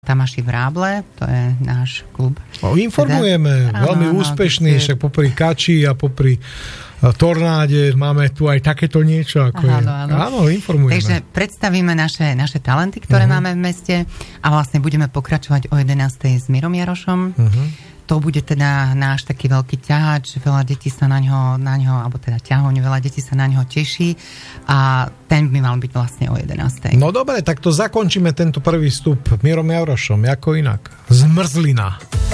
Tamaši Vráble, to je náš klub. Informujeme, veľmi úspešný, však popri Kači a popri Tornáde máme tu aj takéto niečo. Ako áno, informujeme. Takže predstavíme naše talenty, ktoré máme v meste a vlastne budeme pokračovať o 11:00 s Mirom Jarošom. To bude teda náš taký veľký ťahač, veľa detí sa na ňo, alebo teda ťahoň, veľa detí sa na ňo teší a ten by mal byť vlastne o 11:00. No dobre, tak to zakončíme tento prvý vstup Mirom Jarošom, ako inak. Zmrzlina.